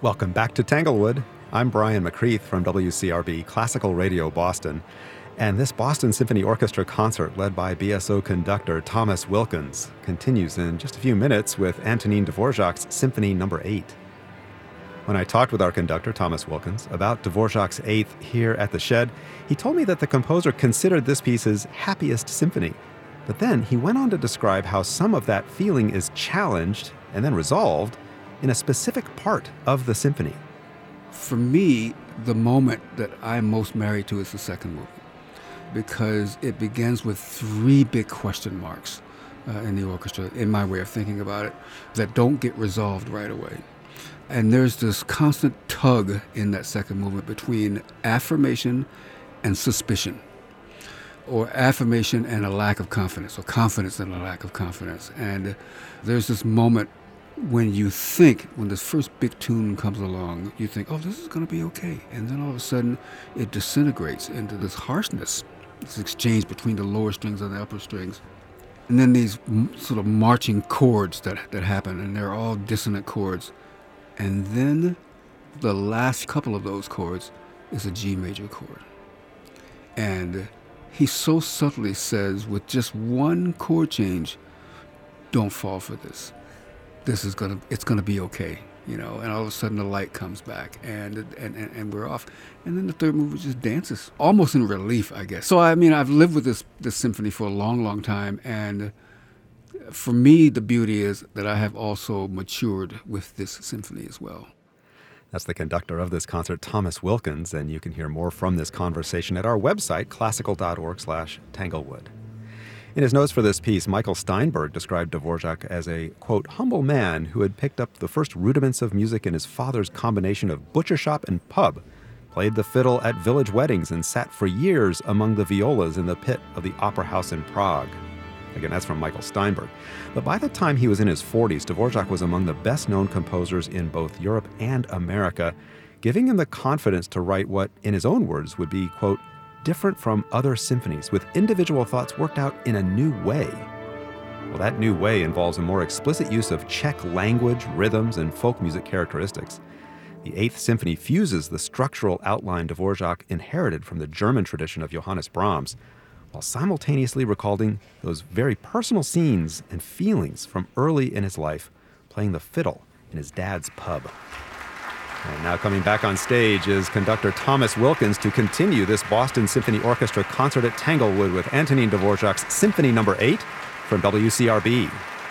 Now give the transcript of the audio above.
Welcome back to Tanglewood. I'm Brian McCreath from WCRB Classical Radio Boston. And this Boston Symphony Orchestra concert led by BSO conductor Thomas Wilkins continues in just a few minutes with Antonin Dvorak's Symphony No. 8. When I talked with our conductor, Thomas Wilkins, about Dvorak's Eighth here at the Shed, he told me that the composer considered this piece his happiest symphony. But then he went on to describe how some of that feeling is challenged and then resolved in a specific part of the symphony. For me, the moment that I'm most married to is the second movement, because it begins with three big question marks in the orchestra, in my way of thinking about it, that don't get resolved right away. And there's this constant tug in that second movement between affirmation and suspicion, or affirmation and a lack of confidence, or confidence and a lack of confidence. And there's this moment when you think, when this first big tune comes along, you think, oh, this is going to be okay. And then all of a sudden, it disintegrates into this harshness, this exchange between the lower strings and the upper strings. And then these sort of marching chords that happen, and they're all dissonant chords. And then the last couple of those chords is a G major chord. And he so subtly says, with just one chord change, don't fall for this. It's gonna be okay, you know. And all of a sudden the light comes back, and we're off. And then the third movement just dances, almost in relief, I guess. So I mean, I've lived with this symphony for a long, long time, and for me, the beauty is that I have also matured with this symphony as well. That's the conductor of this concert, Thomas Wilkins, and you can hear more from this conversation at our website, classical.org/Tanglewood. In his notes for this piece, Michael Steinberg described Dvorak as a, quote, humble man who had picked up the first rudiments of music in his father's combination of butcher shop and pub, played the fiddle at village weddings, and sat for years among the violas in the pit of the Opera House in Prague. Again, that's from Michael Steinberg. But by the time he was in his 40s, Dvorak was among the best-known composers in both Europe and America, giving him the confidence to write what, in his own words, would be, quote, different from other symphonies, with individual thoughts worked out in a new way. Well, that new way involves a more explicit use of Czech language, rhythms, and folk music characteristics. The Eighth Symphony fuses the structural outline Dvorak inherited from the German tradition of Johannes Brahms, while simultaneously recalling those very personal scenes and feelings from early in his life, playing the fiddle in his dad's pub. And now coming back on stage is conductor Thomas Wilkins to continue this Boston Symphony Orchestra concert at Tanglewood with Antonin Dvorak's Symphony No. 8 from WCRB.